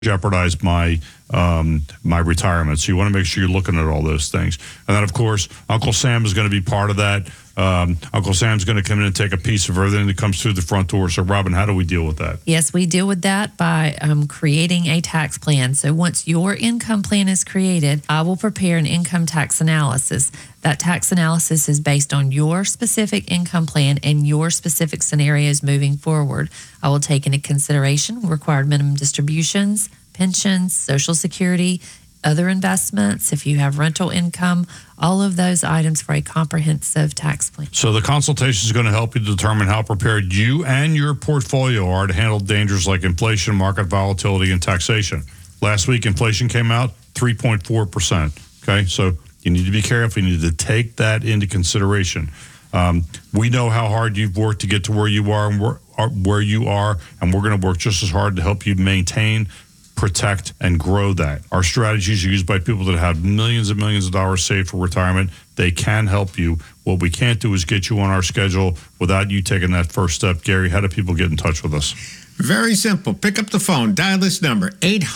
jeopardize my my retirement. So you want to make sure you're looking at all those things. And then, of course, Uncle Sam is going to be part of that. Uncle Sam's going to come in and take a piece of everything that comes through the front door. So, Robin, how do we deal with that? Yes, we deal with that by creating a tax plan. So once your income plan is created, I will prepare an income tax analysis. That tax analysis is based on your specific income plan and your specific scenarios moving forward. I will take into consideration required minimum distributions, pensions, Social Security, other investments, if you have rental income, all of those items for a comprehensive tax plan. So the consultation is going to help you determine how prepared you and your portfolio are to handle dangers like inflation, market volatility, and taxation. Last week, inflation came out 3.4%. Okay, so you need to be careful. You need to take that into consideration. We know how hard you've worked to get to where you are, and where you are, and we're going to work just as hard to help you maintain, protect, and grow that. Our strategies are used by people that have millions and millions of dollars saved for retirement. They can help you. What we can't do is get you on our schedule without you taking that first step. Gary, how do people get in touch with us? Very simple. Pick up the phone. Dial this number,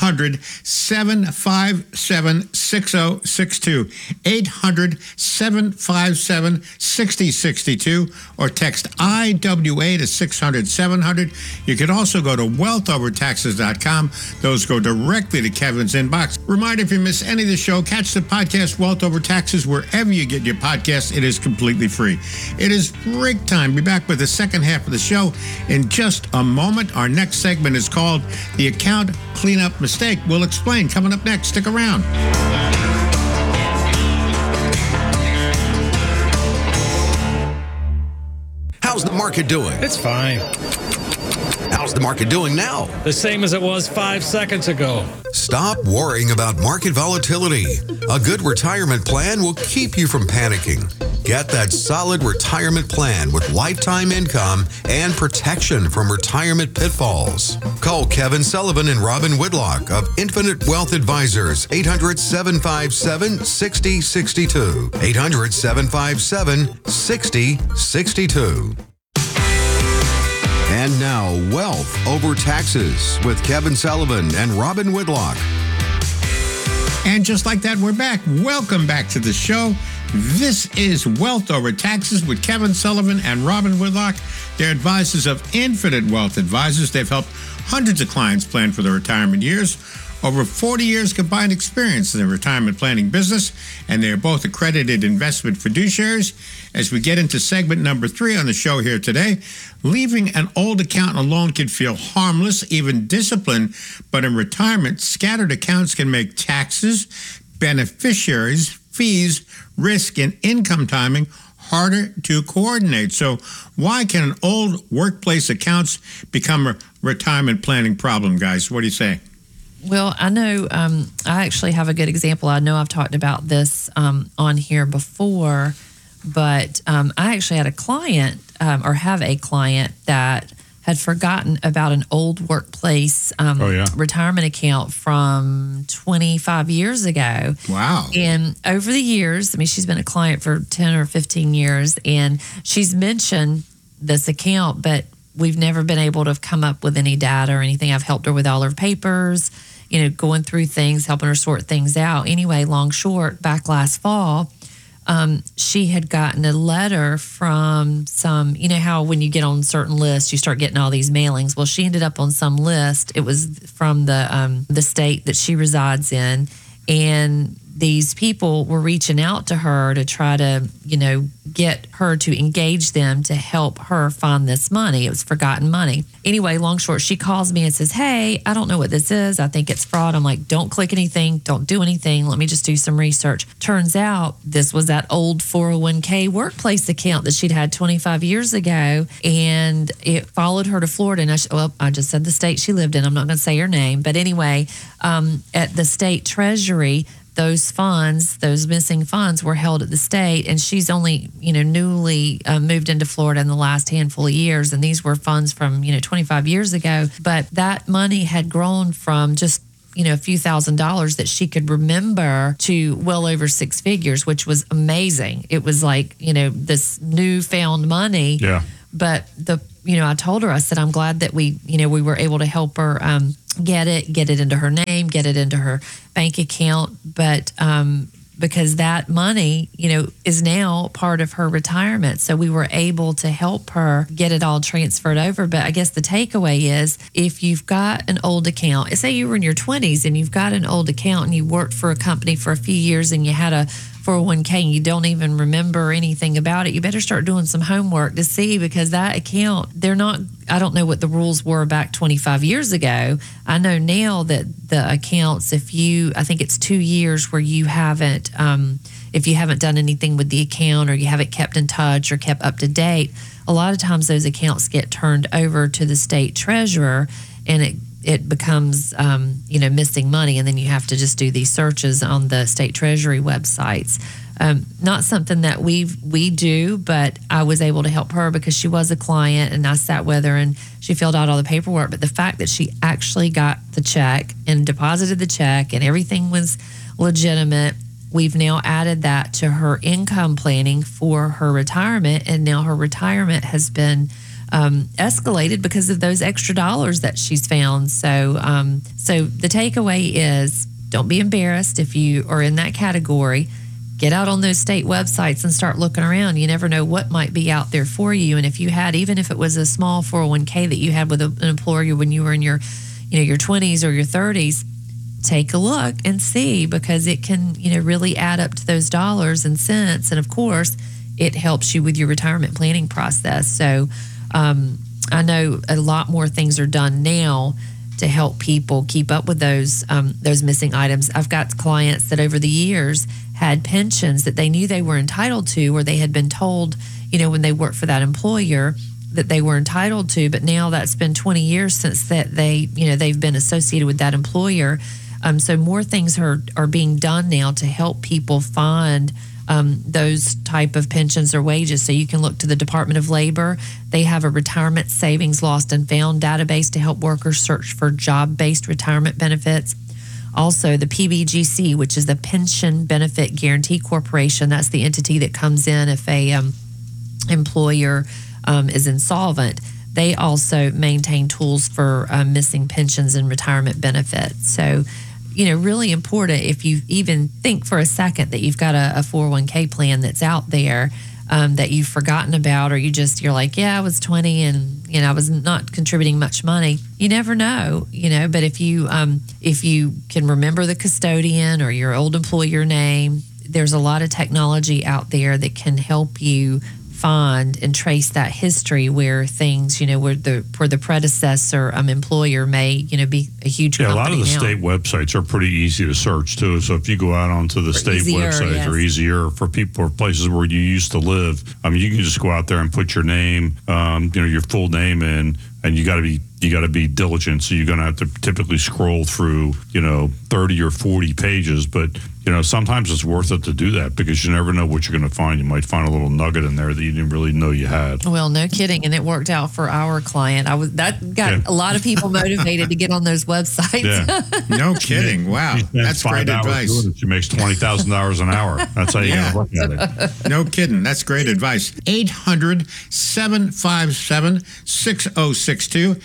800-757-6062. 800-757-6062. Or text IWA to 600-700. You can also go to wealthovertaxes.com. Those go directly to Kevin's inbox. Reminder, if you miss any of the show, catch the podcast Wealth Over Taxes wherever you get your podcast. It is completely free. It is break time. Be back with the second half of the show in just a moment. Our next segment is called The Account Cleanup Mistake. We'll explain coming up next. Stick around. How's the market doing? It's fine. How's the market doing now? The same as it was 5 seconds ago. Stop worrying about market volatility. A good retirement plan will keep you from panicking. Get that solid retirement plan with lifetime income and protection from retirement pitfalls. Call Kevin Sullivan and Robin Whitlock of Infinite Wealth Advisors, 800-757-6062. 800-757-6062. And now, Wealth Over Taxes with Kevin Sullivan and Robin Whitlock. And just like that, we're back. Welcome back to the show. This is Wealth Over Taxes with Kevin Sullivan and Robin Whitlock. They're advisors of Infinite Wealth Advisors. They've helped hundreds of clients plan for their retirement years. Over 40 years combined experience in the retirement planning business, and they are both accredited investment fiduciaries. As we get into segment number 3 on the show here today, leaving an old account alone can feel harmless, even disciplined, but in retirement, scattered accounts can make taxes, beneficiaries, fees, risk, and income timing harder to coordinate. So why can an old workplace accounts become a retirement planning problem, guys? What do you say? Well, I know I actually have a good example. I know I've talked about this on here before, but I actually had a client or have a client that had forgotten about an old workplace retirement account from 25 years ago. Wow. And over the years, I mean, she's been a client for 10 or 15 years, and she's mentioned this account, but we've never been able to come up with any data or anything. I've helped her with all her papers, you know, going through things, helping her sort things out. Anyway, long short, back last fall, she had gotten a letter from some, you know how when you get on certain lists, you start getting all these mailings. Well, she ended up on some list. It was from the state that she resides in. And these people were reaching out to her to try to, you know, get her to engage them to help her find this money. It was forgotten money. Anyway, long short, she calls me and says, hey, I don't know what this is. I think it's fraud. I'm like, don't click anything. Don't do anything. Let me just do some research. Turns out this was that old 401k workplace account that she'd had 25 years ago. And it followed her to Florida. And I just said the state she lived in. I'm not going to say her name. But anyway, at the state treasury, those funds, those missing funds were held at the state, and she's only, you know, newly moved into Florida in the last handful of years, and these were funds from, you know, 25 years ago. But that money had grown from just, you know, a few $1,000s that she could remember to well over 6 figures, which was amazing. It was like, you know, this newfound money. Yeah. But I told her, I said, I'm glad that we were able to help her get it into her name, get it into her bank account. But because that money, is now part of her retirement. So we were able to help her get it all transferred over. But I guess the takeaway is if you've got an old account, say you were in your 20s and you've got an old account and you worked for a company for a few years and you had a 401k and you don't even remember anything about it, you better start doing some homework to see, because that account, I don't know what the rules were back 25 years ago. I know now that the accounts, I think it's 2 years where you haven't, if you haven't done anything with the account or you haven't kept in touch or kept up to date, a lot of times those accounts get turned over to the state treasurer and it becomes, missing money. And then you have to just do these searches on the state treasury websites. Not something that we do, but I was able to help her because she was a client and I sat with her and she filled out all the paperwork. But the fact that she actually got the check and deposited the check and everything was legitimate, we've now added that to her income planning for her retirement. And now her retirement has been escalated because of those extra dollars that she's found. So the takeaway is, don't be embarrassed if you are in that category. Get out on those state websites and start looking around. You never know what might be out there for you. And if you had, even if it was a small 401k that you had with an employer when you were in your 20s or your 30s, take a look and see, because it can, really add up to those dollars and cents. And of course, it helps you with your retirement planning process. So I know a lot more things are done now to help people keep up with those missing items. I've got clients that over the years had pensions that they knew they were entitled to, or they had been told, when they worked for that employer that they were entitled to, but now that's been 20 years since that they've been associated with that employer. So more things are being done now to help people find those type of pensions or wages. So you can look to the Department of Labor. They have a retirement savings lost and found database to help workers search for job-based retirement benefits. Also, the PBGC, which is the Pension Benefit Guaranty Corporation, that's the entity that comes in if a employer is insolvent. They also maintain tools for missing pensions and retirement benefits. So really important if you even think for a second that you've got a 401k plan that's out there that you've forgotten about, or you're like, yeah, I was 20 and, I was not contributing much money. You never know, but if you can remember the custodian or your old employer name, there's a lot of technology out there that can help you find and trace that history where things, where the predecessor employer may, be a huge company. A lot of the now. state websites are pretty easy to search too. So if you go out onto the state websites, or easier for people or places where you used to live, you can just go out there and put your name, your full name in, and you got to be diligent. So you're going to have to typically scroll through, 30 or 40 pages, but sometimes it's worth it to do that because you never know what you're going to find. You might find a little nugget in there that you didn't really know you had. Well, no kidding. And it worked out for our client. That got a lot of people motivated to get on those websites. Yeah. No kidding. Wow. That's great advice. She makes $20,000 an hour. That's how you got to look at it. No kidding. That's great advice. 800-757-6062,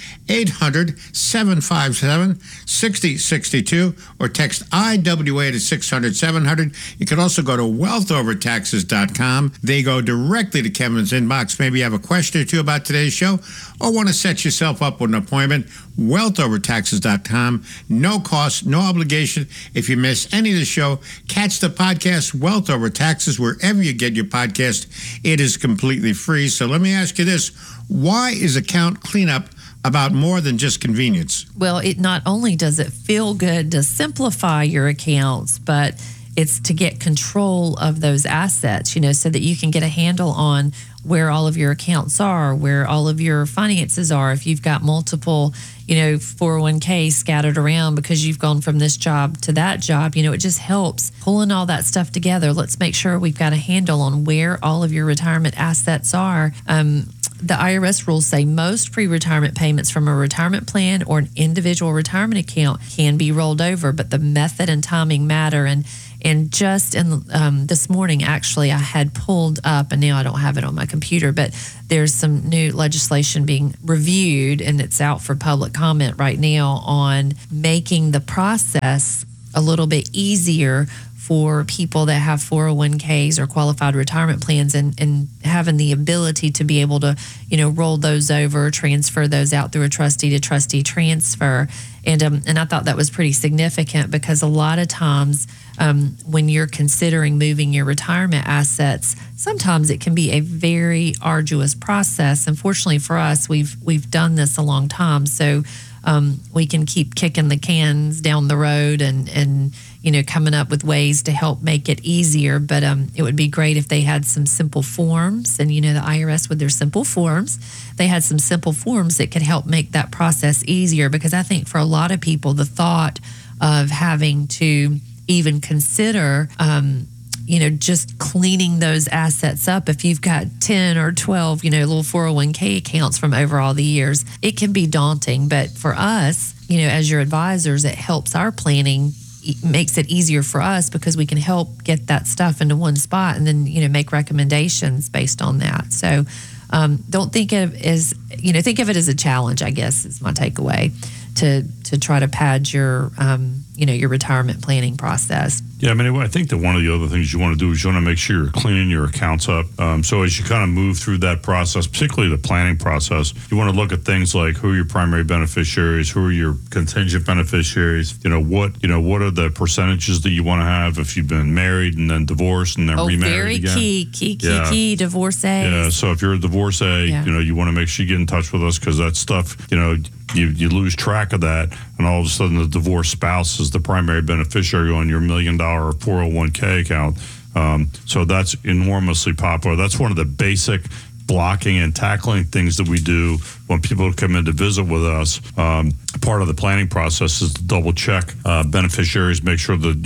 800-757-6062, or text IWA to 600-700. You can also go to wealthovertaxes.com. They go directly to Kevin's inbox. Maybe you have a question or two about today's show or want to set yourself up with an appointment. Wealthovertaxes.com. No cost, no obligation. If you miss any of the show, catch the podcast Wealth Over Taxes wherever you get your podcast. It is completely free. So let me ask you this. Why is account cleanup about more than just convenience? Well, it not only does it feel good to simplify your accounts, but it's to get control of those assets, so that you can get a handle on where all of your accounts are, where all of your finances are. If you've got multiple, 401ks scattered around because you've gone from this job to that job, it just helps pulling all that stuff together. Let's make sure we've got a handle on where all of your retirement assets are. The IRS rules say most pre-retirement payments from a retirement plan or an individual retirement account can be rolled over, but the method and timing matter. And And just in this morning, actually, I had pulled up, and now I don't have it on my computer, but there's some new legislation being reviewed, and it's out for public comment right now on making the process a little bit easier for people that have 401ks or qualified retirement plans, and having the ability to be able to, roll those over, transfer those out through a trustee to trustee transfer. And I thought that was pretty significant, because a lot of times when you're considering moving your retirement assets, sometimes it can be a very arduous process. Unfortunately for us, we've done this a long time, so we can keep kicking the cans down the road and coming up with ways to help make it easier. But it would be great if they had some simple forms, and the IRS with their simple forms, they had some simple forms that could help make that process easier. Because I think for a lot of people, the thought of having to even consider just cleaning those assets up, if you've got 10 or 12, little 401k accounts from over all the years, it can be daunting. But for us, as your advisors, it helps our planning, makes it easier for us, because we can help get that stuff into one spot and then, make recommendations based on that. So don't think of it as, think of it as a challenge, I guess, is my takeaway, to try to pad your, your retirement planning process. Yeah, I think that one of the other things you want to do is you want to make sure you're cleaning your accounts up. So as you kind of move through that process, particularly the planning process, you want to look at things like who are your primary beneficiaries, who are your contingent beneficiaries, what are the percentages that you want to have if you've been married and then divorced and then remarried again. Key, divorcee. Yeah, so if you're a divorcee, you want to make sure you get in touch with us, because that stuff, you lose track of that, and all of a sudden the divorced spouse is the primary beneficiary on your $1 million 401k account. So that's enormously popular. That's one of the basic blocking and tackling things that we do when people come in to visit with us. Part of the planning process is to double check beneficiaries, make sure that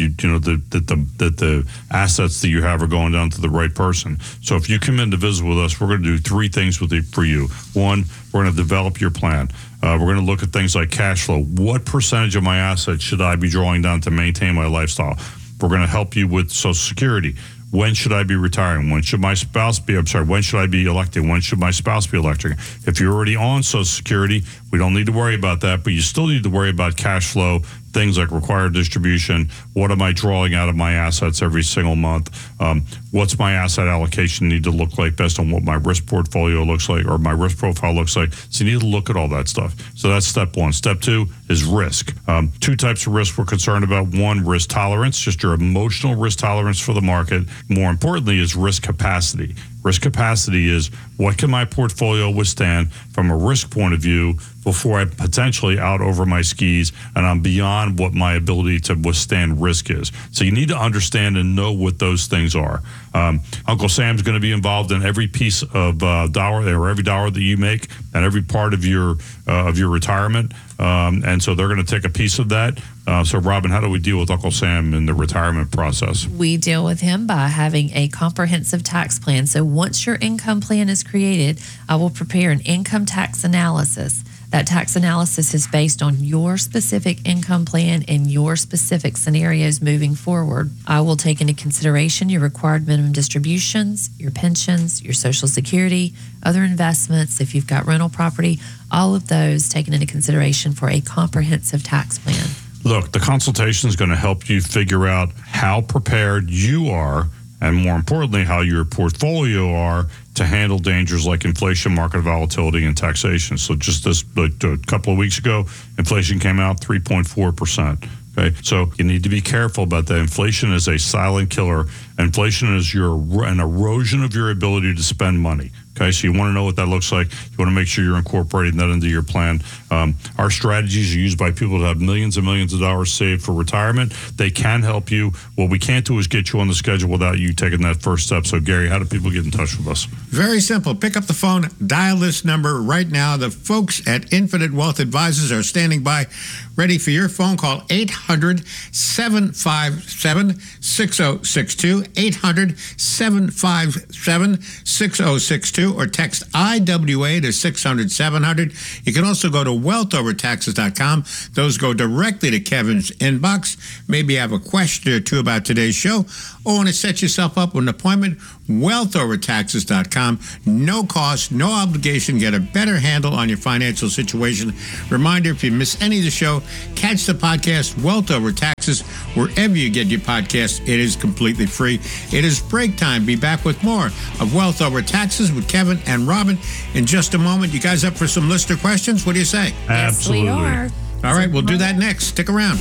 that the assets that you have are going down to the right person. So if you come in to visit with us, we're going to do three things for you. One, we're going to develop your plan. We're going to look at things like cash flow. What percentage of my assets should I be drawing down to maintain my lifestyle? We're going to help you with Social Security. When should I be retiring? When should my spouse be? When should I be electing? When should my spouse be electing? If you're already on Social Security, we don't need to worry about that, but you still need to worry about cash flow, things like required distribution. What am I drawing out of my assets every single month? What's my asset allocation need to look like based on what my risk portfolio looks like or my risk profile looks like? So you need to look at all that stuff. So that's step one. Step two is risk. Two types of risk we're concerned about. One, risk tolerance, just your emotional risk tolerance for the market. More importantly is risk capacity. Risk capacity is what can my portfolio withstand from a risk point of view before I potentially out over my skis and I'm beyond what my ability to withstand risk is. So you need to understand and know what those things are. Uncle Sam's going to be involved in every piece of dollar or every dollar that you make and every part of your retirement. And so they're going to take a piece of that. So, Robin, how do we deal with Uncle Sam in the retirement process? We deal with him by having a comprehensive tax plan. So once your income plan is created, I will prepare an income tax analysis. That tax analysis is based on your specific income plan and your specific scenarios moving forward. I will take into consideration your required minimum distributions, your pensions, your Social Security, other investments, if you've got rental property, all of those taken into consideration for a comprehensive tax plan. Look, the consultation is going to help you figure out how prepared you are and, more importantly, how your portfolio are to handle dangers like inflation, market volatility, and taxation. So just a couple of weeks ago, inflation came out 3.4%. Okay, so you need to be careful about that. Inflation is a silent killer. Inflation is an erosion of your ability to spend money. Okay, so you want to know what that looks like. You want to make sure you're incorporating that into your plan. Our strategies are used by people that have millions and millions of dollars saved for retirement. They can help you. What we can't do is get you on the schedule without you taking that first step. So, Gary, how do people get in touch with us? Very simple. Pick up the phone, dial this number right now. The folks at Infinite Wealth Advisors are standing by. ready for your phone call. 800-757-6062, 800-757-6062, or text IWA to 600-700. You can also go to wealthovertaxes.com. Those go directly to Kevin's inbox. Maybe you have a question or two about today's show, or want to set yourself up with an appointment. Wealthovertaxes.com. No cost, no obligation. Get a better handle on your financial situation. Reminder, if you miss any of the show, catch the podcast Wealth Over Taxes wherever you get your podcast. It is completely free. It is break time. Be back with more of Wealth Over Taxes with Kevin and Robin in just a moment. You guys up for some listener questions? What do you say? Absolutely. Yes, we are. All right, we'll do that next. Stick around.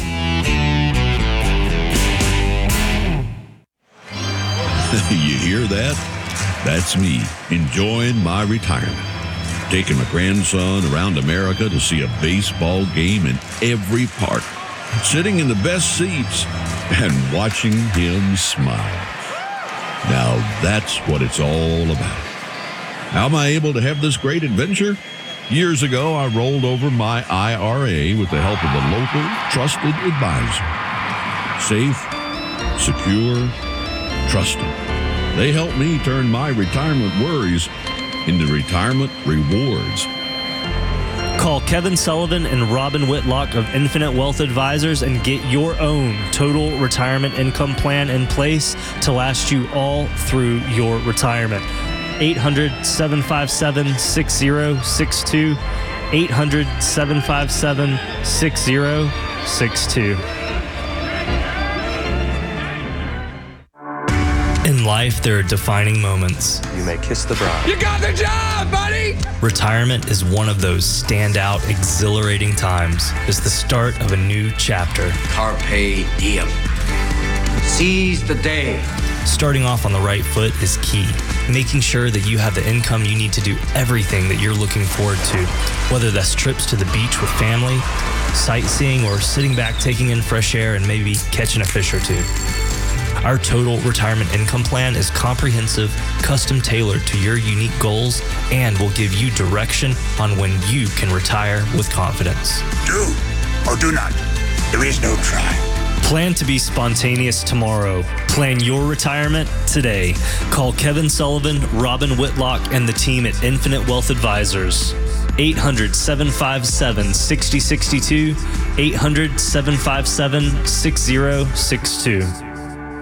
You hear that? That's me enjoying my retirement. Taking my grandson around America to see a baseball game in every park. Sitting in the best seats and watching him smile. Now that's what it's all about. How am I able to have this great adventure? Years ago, I rolled over my IRA with the help of a local, trusted advisor. Safe, secure, trusted. They helped me turn my retirement worries into retirement rewards. Call Kevin Sullivan and Robin Whitlock of Infinite Wealth Advisors and get your own total retirement income plan in place to last you all through your retirement. 800-757-6062. 800-757-6062. In life, there are defining moments. You may kiss the bride. You got the job, buddy! Retirement is one of those standout, exhilarating times. It's the start of a new chapter. Carpe diem. Seize the day. Starting off on the right foot is key. Making sure that you have the income you need to do everything that you're looking forward to, whether that's trips to the beach with family, sightseeing, or sitting back taking in fresh air and maybe catching a fish or two. Our total retirement income plan is comprehensive, custom tailored to your unique goals, and will give you direction on when you can retire with confidence. Do or do not. There is no try. Plan to be spontaneous tomorrow. Plan your retirement today. Call Kevin Sullivan, Robin Whitlock, and the team at Infinite Wealth Advisors. 800-757-6062. 800-757-6062.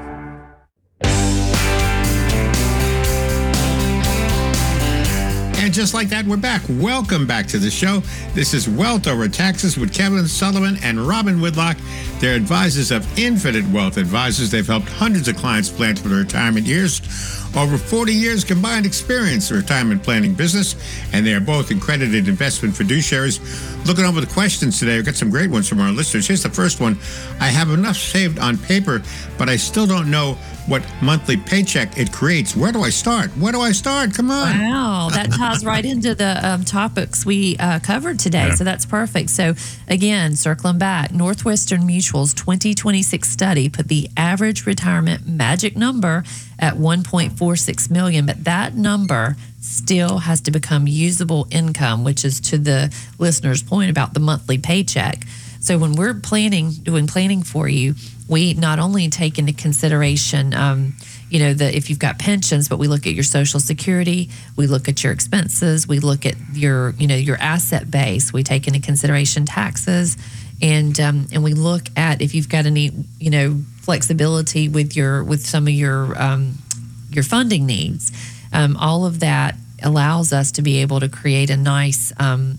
And just like that, we're back. Welcome back to the show. This is Wealth Over Taxes with Kevin Sullivan and Robin Whitlock. They're advisors of Infinite Wealth Advisors. They've helped hundreds of clients plan for their retirement years. Over 40 years combined experience in the retirement planning business, and they are both accredited investment fiduciaries. Looking over the questions today, we've got some great ones from our listeners. Here's the first one. I have enough saved on paper, but I still don't know what monthly paycheck it creates. Where do I start? Where do I start? Come on. Wow, that ties right into the topics we covered today. Yeah. So that's perfect. So again, circling back, Northwestern Mutual's 2026 study put the average retirement magic number at $1.46 million, but that number still has to become usable income, which is to the listener's point about the monthly paycheck. So when we're doing planning for you, we not only take into consideration, if you've got pensions, but we look at your Social Security, we look at your expenses, we look at your asset base, we take into consideration taxes, and we look at if you've got any, flexibility with some of your funding needs. All of that allows us to be able to create a nice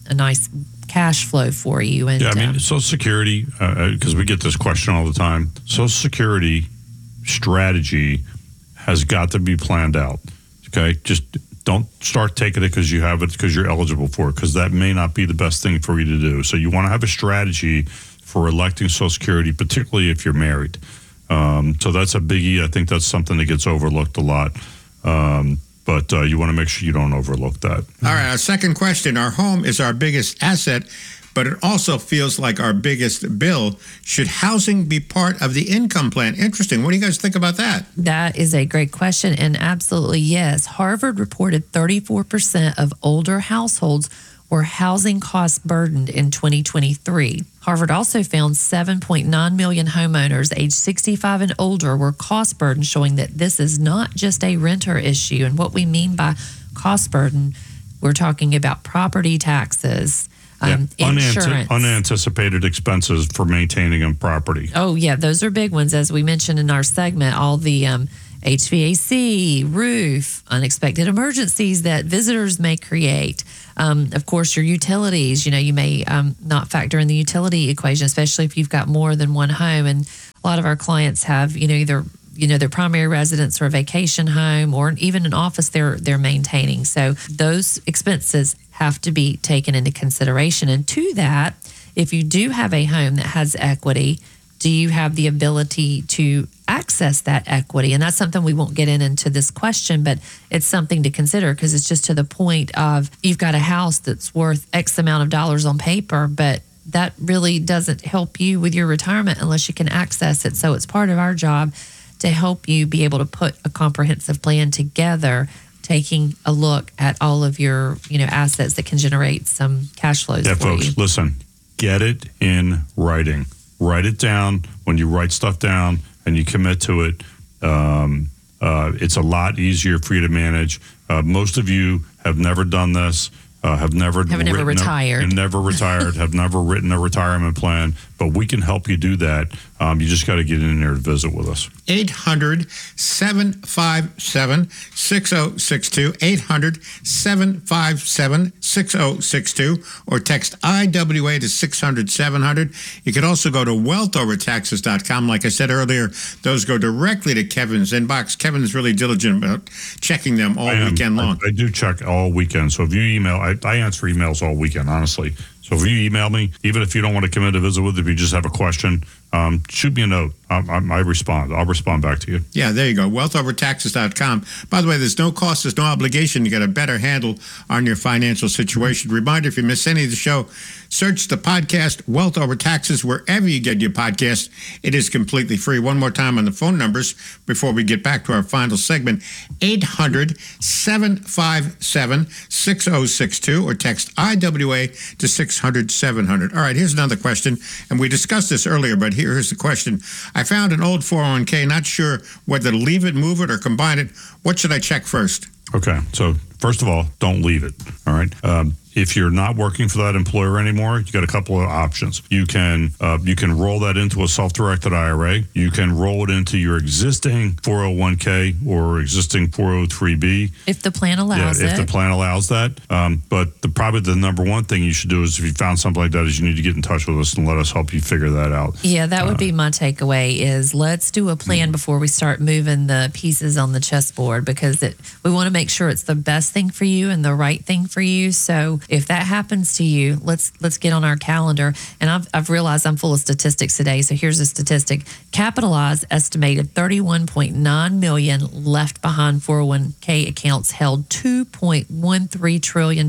cash flow for you. And Social Security, because we get this question all the time. Social Security strategy has got to be planned out. Okay, just don't start taking it because you have it because you're eligible for it, because that may not be the best thing for you to do. So you want to have a strategy for electing Social Security, particularly if you're married. So that's a biggie. I think that's something that gets overlooked a lot. But you want to make sure you don't overlook that. All right, our second question. Our home is our biggest asset, but it also feels like our biggest bill. Should housing be part of the income plan? Interesting. What do you guys think about that? that is a great question, and absolutely yes. Harvard reported 34% of older households were housing cost burdened in 2023. Harvard also found 7.9 million homeowners aged 65 and older were cost burdened, showing that this is not just a renter issue. And what we mean by cost burden, we're talking about property taxes, insurance. Unanticipated expenses for maintaining a property. Oh, yeah, those are big ones. As we mentioned in our segment, all the HVAC, roof, unexpected emergencies that visitors may create. Of course, your utilities, you may not factor in the utility equation, especially if you've got more than one home. And a lot of our clients have, either their primary residence or a vacation home or even an office they're maintaining. So those expenses have to be taken into consideration. And to that, if you do have a home that has equity, do you have the ability to access that equity? And that's something we won't get into this question, but it's something to consider because it's just to the point of you've got a house that's worth X amount of dollars on paper, but that really doesn't help you with your retirement unless you can access it. So it's part of our job to help you be able to put a comprehensive plan together, taking a look at all of your assets that can generate some cash flows for folks, you. Listen, get it in writing. Write it down. When you write stuff down and you commit to it, it's a lot easier for you to manage. Most of you have never done this, have never retired. And never retired, have never written a retirement plan, but we can help you do that. You just got to get in there to visit with us. 800-757-6062, 800-757-6062, or text IWA to 600-700. You could also go to wealthovertaxes.com. Like I said earlier, those go directly to Kevin's inbox. Kevin is really diligent about checking them all weekend long. I do check all weekend. So if you email, I answer emails all weekend, honestly. So if you email me, even if you don't want to come in to visit with, if you just have a question, shoot me a note. I respond. I'll respond back to you. Yeah, there you go. Wealthovertaxes.com. By the way, there's no cost, there's no obligation. You get a better handle on your financial situation. Reminder, if you miss any of the show, search the podcast Wealth Over Taxes wherever you get your podcast. It is completely free. One more time on the phone numbers before we get back to our final segment. 800-757-6062 or text IWA to 600-700. All right, here's another question. And we discussed this earlier, but here's the question. I found an old 401k, not sure whether to leave it, move it, or combine it. What should I check first? Okay, so first of all, don't leave it. All right. If you're not working for that employer anymore, you got a couple of options. You can roll that into a self-directed IRA. You can roll it into your existing 401k or existing 403b. If the plan allows it. If the plan allows that. But probably the number one thing you should do is if you found something like that is you need to get in touch with us and let us help you figure that out. Yeah, that would be my takeaway is let's do a plan before we start moving the pieces on the chessboard because we want to make sure it's the best thing for you and the right thing for you. So if that happens to you, let's get on our calendar. And I've realized I'm full of statistics today. So here's a statistic. Capitalize estimated 31.9 million left behind 401k accounts held $2.13 trillion in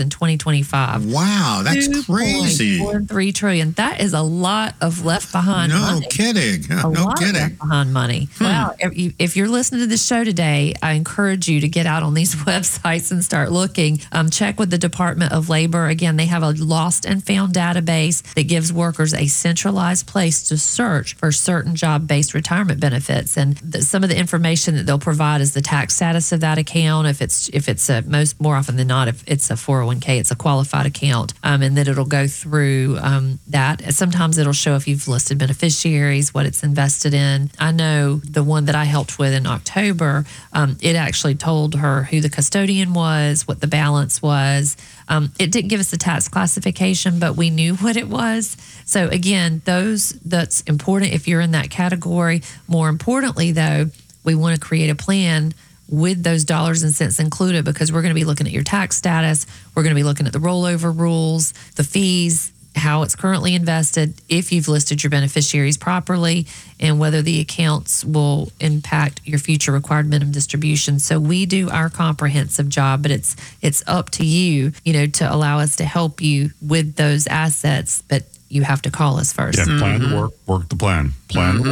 2025. Wow, that's crazy. $2.13 trillion. That is a lot of left behind money. No kidding. No kidding. Left behind money. Wow. If you're listening to this show today, I encourage you to get out on these websites and start looking. Check with the Department of Labor. Again, they have a lost and found database that gives workers a centralized place to search for certain job-based retirement benefits. And some of the information that they'll provide is the tax status of that account. If it's more often than not, if it's a 401k, it's a qualified account. And then it'll go through that. Sometimes it'll show if you've listed beneficiaries, what it's invested in. I know the one that I helped with in October, it actually told her who the custodian was, what the balance was. It didn't give us the tax classification, but we knew what it was. So again, that's important if you're in that category. More importantly, though, we want to create a plan with those dollars and cents included because we're going to be looking at your tax status. We're going to be looking at the rollover rules, the fees, how it's currently invested, if you've listed your beneficiaries properly, and whether the accounts will impact your future required minimum distribution. So we do our comprehensive job, but it's up to you, to allow us to help you with those assets. But you have to call us first. Yeah, plan to work the plan. Plan to work.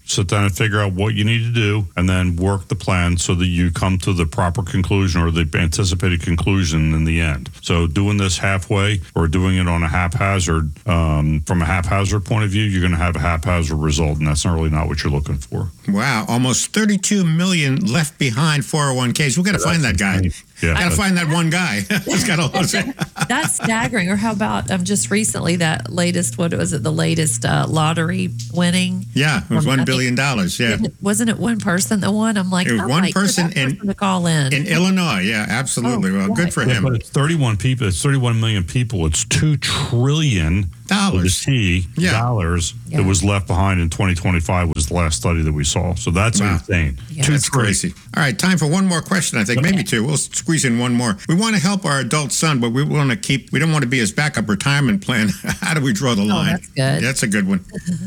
sit down and figure out what you need to do, and then work the plan so that you come to the proper conclusion or the anticipated conclusion in the end. So doing this halfway or doing it on a haphazard, from a haphazard point of view, you're going to have a haphazard result, and that's really not what you're looking for. Wow, almost 32 million left behind 401ks. We've got to find that guy. Yeah, got to find that one guy. He's got That's staggering. Or how about just recently that latest, what was it, the latest lottery winning? Yeah, it was $1 billion. Yeah. Wasn't it one person that won? I'm like, it was one person to call in Illinois. Yeah, absolutely. Well, good for him. But it's 31 people. It's 31 million people. It's $2 trillion dollars that was left behind in 2025 was the last study that we saw. So that's insane. Yeah. That's crazy. All right, time for one more question. I think maybe two. We'll squeeze in one more. We want to help our adult son, but we don't want to be his backup retirement plan. How do we draw the line? That's good. That's a good one.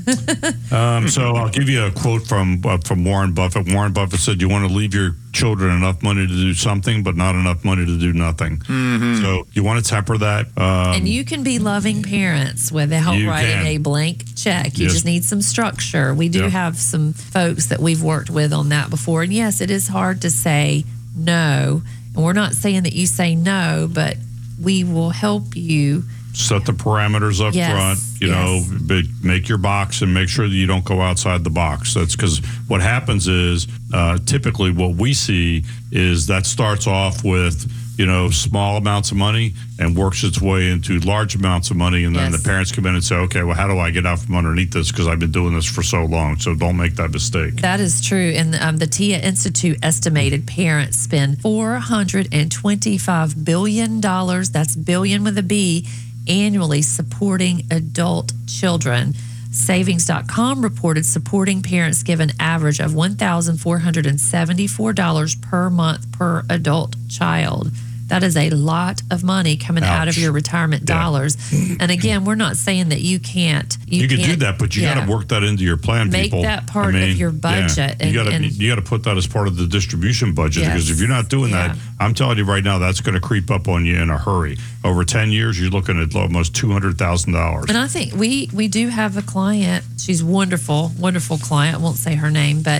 So I'll give you a quote from Warren Buffett. Warren Buffett said, "You want to leave your children enough money to do something, but not enough money to do nothing." Mm-hmm. So you want to temper that. And you can be loving parents without writing a blank check. You Yes. just need some structure. We do have some folks that we've worked with on that before. And yes, it is hard to say no. And we're not saying that you say no, but we will help you. Set the parameters up front, but make your box and make sure that you don't go outside the box. That's because what happens is typically what we see is that starts off with, small amounts of money and works its way into large amounts of money. And then the parents come in and say, okay, well, how do I get out from underneath this? Because I've been doing this for so long. So don't make that mistake. That is true. And the TIA Institute estimated parents spend $425 billion, that's billion with a B, annually supporting adult children. Savings.com reported supporting parents give an average of $1,474 per month per adult child. That is a lot of money coming out of your retirement dollars. And again, we're not saying that you can't. You can do that, but you got to work that into your plan, Make people. that part of your budget. You got to put that as part of the distribution budget because if you're not doing that, I'm telling you right now, that's going to creep up on you in a hurry. Over 10 years, you're looking at almost $200,000. And I think we do have a client. She's wonderful, wonderful client. I won't say her name, but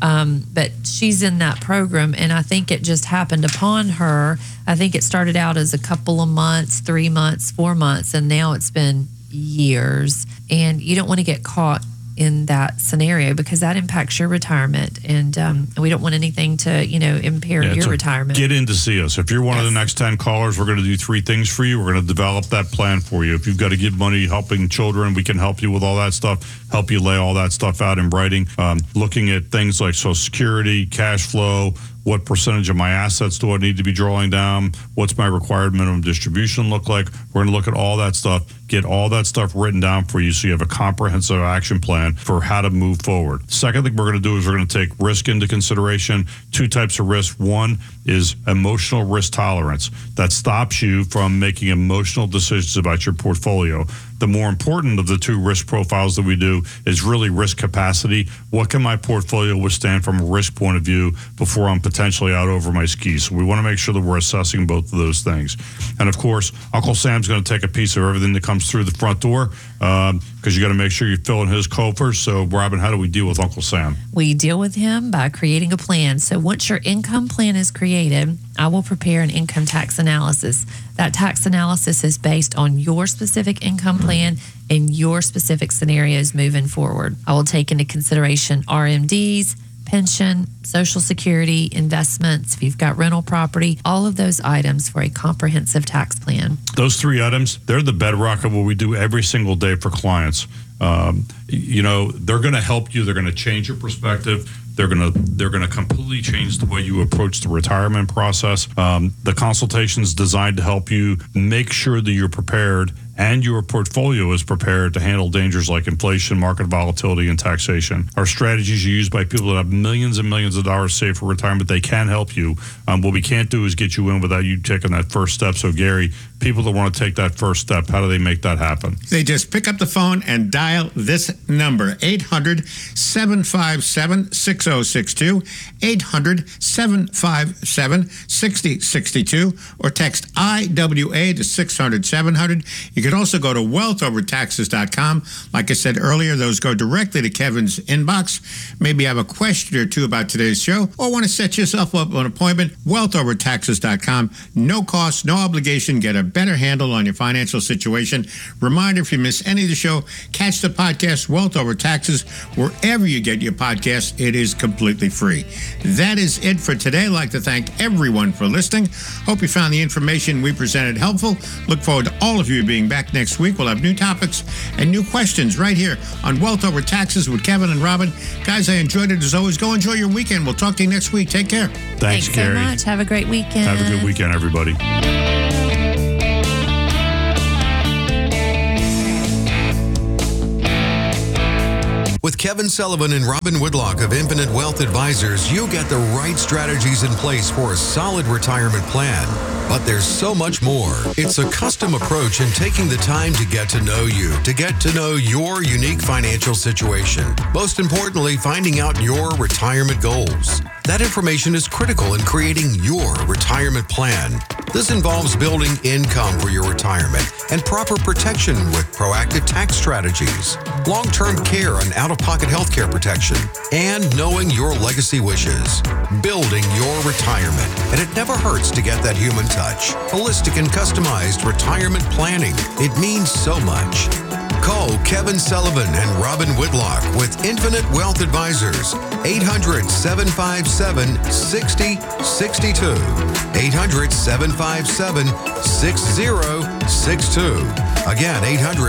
she's in that program, and I think it just happened upon her. I think it started out as a couple of months, 3 months, 4 months, and now it's been years. And you don't want to get caught in that scenario because that impacts your retirement, and we don't want anything to impair your retirement. Get in to see us. If you're one of the next 10 callers, we're going to do 3 things for you. We're going to develop that plan for you. If you've got to give money helping children, we can help you with all that stuff, help you lay all that stuff out in writing, looking at things like Social Security, cash flow, what percentage of my assets do I need to be drawing down? What's my required minimum distribution look like? We're going to look at all that stuff, get all that stuff written down for you so you have a comprehensive action plan for how to move forward. Second thing we're going to do is we're going to take risk into consideration. 2 types of risk. One is emotional risk tolerance. That stops you from making emotional decisions about your portfolio. The more important of the 2 risk profiles that we do is really risk capacity. What can my portfolio withstand from a risk point of view before I'm potentially out over my skis? So we want to make sure that we're assessing both of those things. And of course, Uncle Sam's going to take a piece of everything that comes through the front door because you got to make sure you're filling his coffers. So Robin, how do we deal with Uncle Sam? We deal with him by creating a plan. So once your income plan is created, I will prepare an income tax analysis. That tax analysis is based on your specific income plan and your specific scenarios moving forward. I will take into consideration RMDs, pension, Social Security, investments, if you've got rental property, all of those items for a comprehensive tax plan. Those 3 items, they're the bedrock of what we do every single day for clients. They're going to help you. They're going to change your perspective. They're going to completely change the way you approach the retirement process. The consultation is designed to help you make sure that you're prepared and your portfolio is prepared to handle dangers like inflation, market volatility, and taxation. Our strategies are used by people that have millions and millions of dollars saved for retirement. They can help you. What we can't do is get you in without you taking that first step. So, Gary, people that want to take that first step, how do they make that happen? They just pick up the phone and dial this number, 800-757-6062, 800-757-6062, or text IWA to 600-700. You can can also go to wealthovertaxes.com. Like I said earlier, those go directly to Kevin's inbox. Maybe you have a question or two about today's show or want to set yourself up an appointment. Wealthovertaxes.com. No cost, no obligation. Get a better handle on your financial situation. Reminder, if you miss any of the show, catch the podcast Wealth Over Taxes wherever you get your podcasts. It is completely free. That is it for today. I'd like to thank everyone for listening. Hope you found the information we presented helpful. Look forward to all of you being back next week. We'll have new topics and new questions right here on Wealth Over Taxes with Kevin and Robin. Guys, I enjoyed it as always. Go enjoy your weekend. We'll talk to you next week. Take care. Thanks, Gary. So much. Have a great weekend. Have a good weekend, everybody. With Kevin Sullivan and Robin Woodlock of Infinite Wealth Advisors, you'll get the right strategies in place for a solid retirement plan. But there's so much more. It's a custom approach in taking the time to get to know you, to get to know your unique financial situation. Most importantly, finding out your retirement goals. That information is critical in creating your retirement plan. This involves building income for your retirement and proper protection with proactive tax strategies, long-term care and out-of-pocket health care protection, and knowing your legacy wishes. Building your retirement. And it never hurts to get that human touch. Holistic and customized retirement planning. It means so much. Call Kevin Sullivan and Robin Woodlock with Infinite Wealth Advisors. 800-757-6062. 800-757-6062. Again,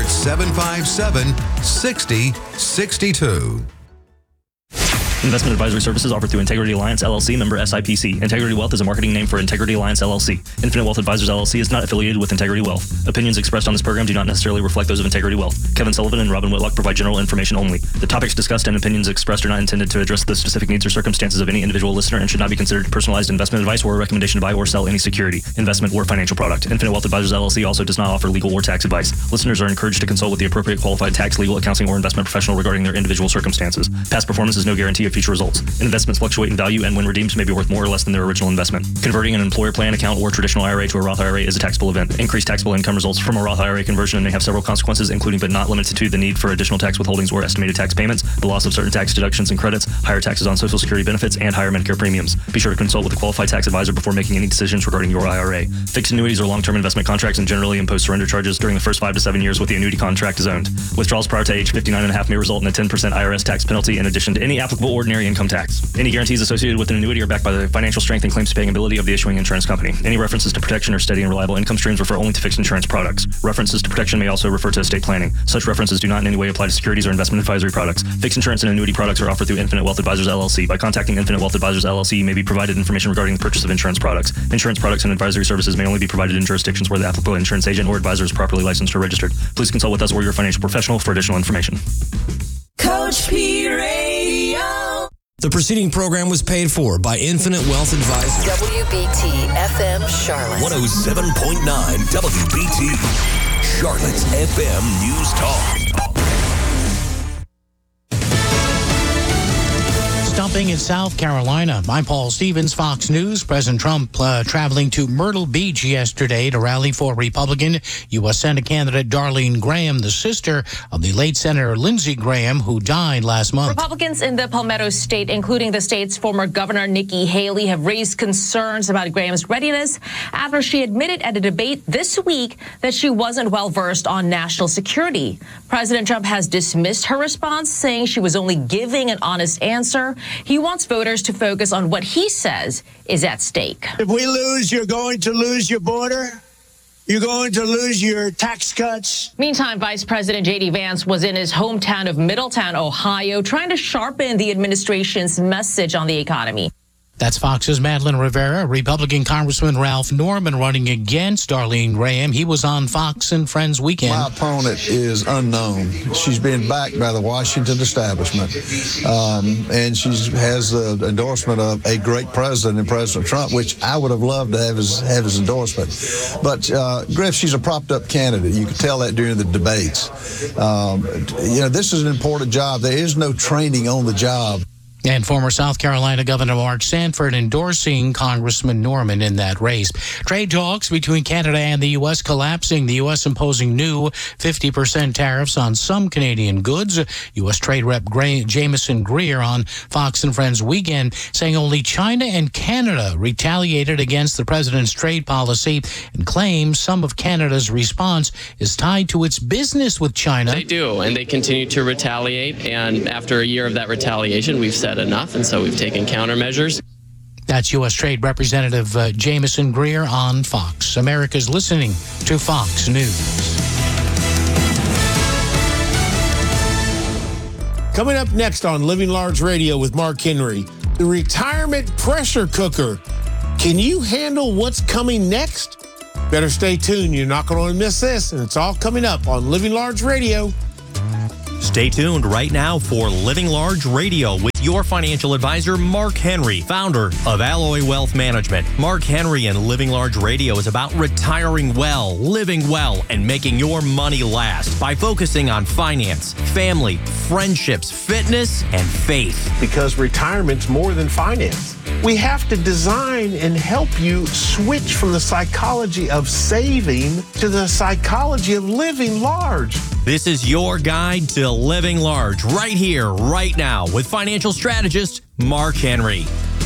800-757-6062. Investment advisory services offered through Integrity Alliance, LLC, member SIPC. Integrity Wealth is a marketing name for Integrity Alliance, LLC. Infinite Wealth Advisors, LLC is not affiliated with Integrity Wealth. Opinions expressed on this program do not necessarily reflect those of Integrity Wealth. Kevin Sullivan and Robin Whitlock provide general information only. The topics discussed and opinions expressed are not intended to address the specific needs or circumstances of any individual listener and should not be considered personalized investment advice or a recommendation to buy or sell any security, investment, or financial product. Infinite Wealth Advisors, LLC also does not offer legal or tax advice. Listeners are encouraged to consult with the appropriate qualified tax, legal, accounting, or investment professional regarding their individual circumstances. Past performance is no guarantee of future results. Investments fluctuate in value and when redeemed may be worth more or less than their original investment. Converting an employer plan account or traditional IRA to a Roth IRA is a taxable event. Increased taxable income results from a Roth IRA conversion and may have several consequences, including but not limited to the need for additional tax withholdings or estimated tax payments, the loss of certain tax deductions and credits, higher taxes on Social Security benefits, and higher Medicare premiums. Be sure to consult with a qualified tax advisor before making any decisions regarding your IRA. Fixed annuities are long-term investment contracts and generally impose surrender charges during the first 5 to 7 years with the annuity contract is owned. Withdrawals prior to age 59.5 may result in a 10% IRS tax penalty in addition to any applicable ordinary income tax. Any guarantees associated with an annuity are backed by the financial strength and claims paying ability of the issuing insurance company. Any references to protection or steady and reliable income streams refer only to fixed insurance products. References to protection may also refer to estate planning. Such references do not in any way apply to securities or investment advisory products. Fixed insurance and annuity products are offered through Infinite Wealth Advisors, LLC. By contacting Infinite Wealth Advisors, LLC, you may be provided information regarding the purchase of insurance products. Insurance products and advisory services may only be provided in jurisdictions where the applicable insurance agent or advisor is properly licensed or registered. Please consult with us or your financial professional for additional information. Coach P Radio. The preceding program was paid for by Infinite Wealth Advisors. WBT FM Charlotte. 107.9 WBT. Charlotte's FM News Talk. Stopping in South Carolina, I'm Paul Stevens, Fox News. President Trump traveling to Myrtle Beach yesterday to rally for Republican U.S. Senate candidate Darlene Graham, the sister of the late Senator Lindsey Graham, who died last month. Republicans in the Palmetto State, including the state's former governor Nikki Haley, have raised concerns about Graham's readiness after she admitted at a debate this week that she wasn't well versed on national security. President Trump has dismissed her response, saying she was only giving an honest answer. He wants voters to focus on what he says is at stake. If we lose, you're going to lose your border. You're going to lose your tax cuts. Meantime, Vice President J.D. Vance was in his hometown of Middletown, Ohio, trying to sharpen the administration's message on the economy. That's Fox's Madeline Rivera. Republican Congressman Ralph Norman running against Darlene Graham. He was on Fox and Friends Weekend. My opponent is unknown. She's been backed by the Washington establishment, and she has the endorsement of a great president, President Trump, which I would have loved to have his endorsement. But Griff, she's a propped-up candidate. You could tell that during the debates. This is an important job. There is no training on the job. And former South Carolina Governor Mark Sanford endorsing Congressman Norman in that race. Trade talks between Canada and the U.S. collapsing. The U.S. imposing new 50% tariffs on some Canadian goods. U.S. Trade Rep Jameson Greer on Fox and Friends Weekend saying only China and Canada retaliated against the president's trade policy and claims some of Canada's response is tied to its business with China. They do, and they continue to retaliate. And after a year of that retaliation, we've said enough, and so we've taken countermeasures. That's U.S. Trade Representative Jameson Greer on Fox. America's listening to Fox News. Coming up next on Living Large Radio with Mark Henry, the retirement pressure cooker. Can you handle what's coming next? Better stay tuned. You're not going to miss this, and it's all coming up on Living Large Radio. Stay tuned right now for Living Large Radio with your financial advisor, Mark Henry, founder of Alloy Wealth Management. Mark Henry and Living Large Radio is about retiring well, living well, and making your money last by focusing on finance, family, friendships, fitness, and faith. Because retirement's more than finance. We have to design and help you switch from the psychology of saving to the psychology of living large. This is your guide to living large right here, right now, with financial strategist Mark Henry.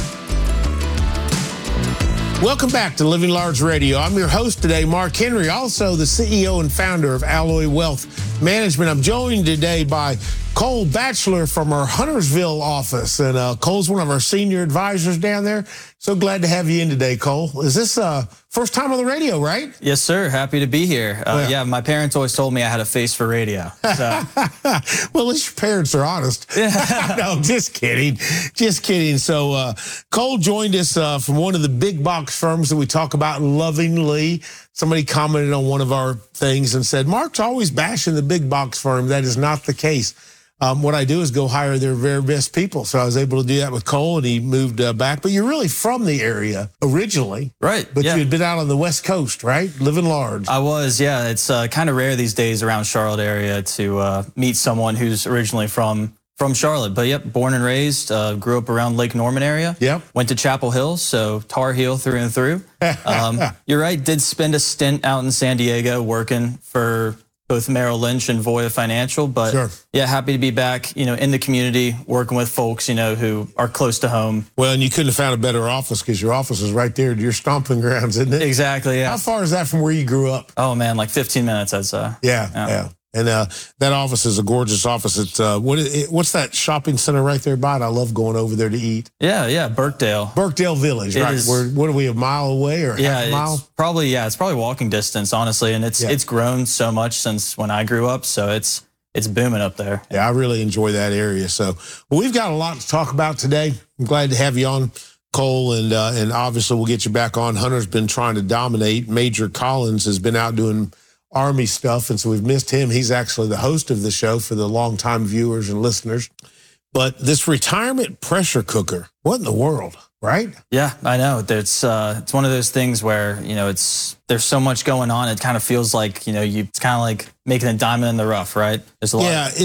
Welcome back to Living Large Radio. I'm your host today, Mark Henry, also the CEO and founder of Alloy Wealth Management. I'm joined today by Cole Batchelor from our Huntersville office. And Cole's one of our senior advisors down there. So glad to have you in today, Cole. Is this first time on the radio, right? Yes, sir. Happy to be here. Yeah, my parents always told me I had a face for radio. So. Well, at least your parents are honest. No, just kidding. Just kidding. So Cole joined us from one of the big box firms that we talk about lovingly. Somebody commented on one of our things and said, Mark's always bashing the big box firm. That is not the case. What I do is go hire their very best people. So I was able to do that with Cole, and he moved back. But you're really from the area originally. Right. But yeah. you had been out on the West Coast, right? Living large. I was, yeah. It's kind of rare these days around Charlotte area to meet someone who's originally from Charlotte. But yep, born and raised, grew up around Lake Norman area. Yep. Went to Chapel Hill, so Tar Heel through and through. You're right, did spend a stint out in San Diego working for both Merrill Lynch and Voya Financial, but sure. Yeah, happy to be back, in the community, working with folks, who are close to home. Well, and you couldn't have found a better office because your office is right there at your stomping grounds, isn't it? Exactly, yeah. How far is that from where you grew up? Oh, man, like 15 minutes, I'd say. Yeah. And that office is a gorgeous office. It's what's that shopping center right there by it? I love going over there to eat. Yeah, Birkdale. Birkdale Village, right? What are we, a mile away or half a mile? It's probably walking distance, honestly. And it's grown so much since when I grew up, so it's booming up there. Yeah, I really enjoy that area. So we've got a lot to talk about today. I'm glad to have you on, Cole, and obviously we'll get you back on. Hunter's been trying to dominate. Major Collins has been out doing Army stuff, and so we've missed him. He's actually the host of the show for the longtime viewers and listeners. But this retirement pressure cooker, what in the world, right? Yeah, I know. It's one of those things where, there's so much going on. It kind of feels like, it's kind of like making a diamond in the rough, right? There's a lot. Yeah,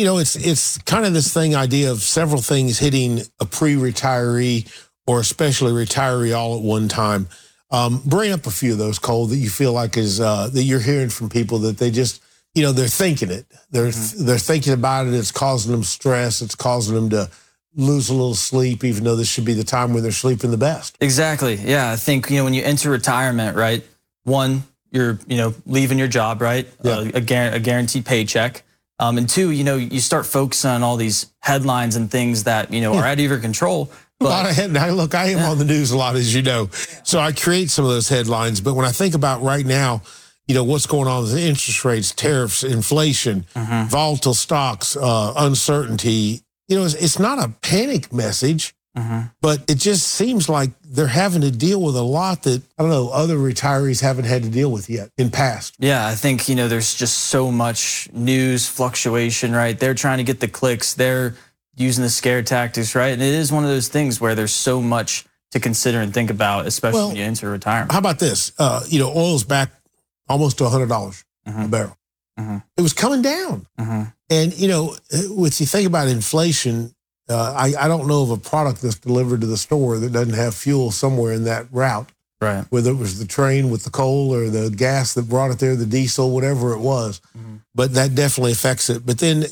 it's kind of this idea of several things hitting a pre-retiree or especially retiree all at one time. Bring up a few of those, Cole, that you feel like is that you're hearing from people that they just, they're thinking it. They're thinking about it. It's causing them stress. It's causing them to lose a little sleep, even though this should be the time when they're sleeping the best. Exactly. Yeah, I think when you enter retirement, right? One, you're leaving your job, right? Yeah. A guaranteed paycheck. And two, you start focusing on all these headlines and things that are out of your control. But look, I am on the news a lot, as you know, so I create some of those headlines. But when I think about right now, what's going on with interest rates, tariffs, inflation, volatile stocks, uncertainty, it's not a panic message, but it just seems like they're having to deal with a lot that, I don't know, other retirees haven't had to deal with yet in past. Yeah, I think, there's just so much news fluctuation, right? They're trying to get the clicks. They're using the scare tactics, right? And it is one of those things where there's so much to consider and think about, especially when you enter retirement. How about this? Oil's back almost to $100 a barrel. It was coming down. And, if you think about inflation, I don't know of a product that's delivered to the store that doesn't have fuel somewhere in that route. Right. Whether it was the train with the coal or the gas that brought it there, the diesel, whatever it was. But that definitely affects it. But then,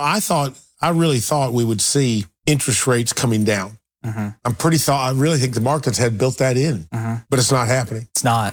I really thought we would see interest rates coming down. I really think the markets had built that in, but it's not happening. It's not.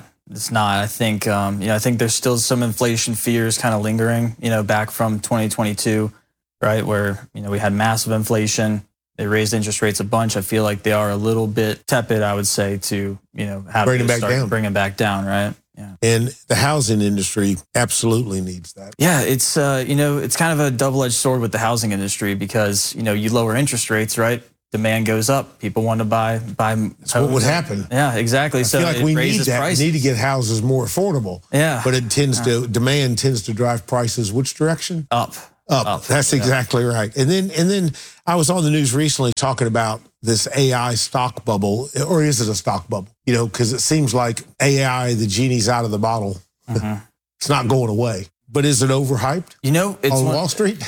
I think, I think there's still some inflation fears kind of lingering, back from 2022, right? Where, we had massive inflation. They raised interest rates a bunch. I feel like they are a little bit tepid, I would say, to, have bring to it back down, right? Yeah. And the housing industry absolutely needs that. Yeah, it's, it's kind of a double-edged sword with the housing industry because, you lower interest rates, right? Demand goes up. People want to buy. That's what would happen. Yeah, exactly. I feel like we need that. Prices. We need to get houses more affordable. Yeah. But demand tends to drive prices which direction? Up. That's exactly right. And then I was on the news recently talking about this AI stock bubble, or is it a stock bubble? Because it seems like AI, the genie's out of the bottle. It's not going away. But is it overhyped? It's on Wall Street.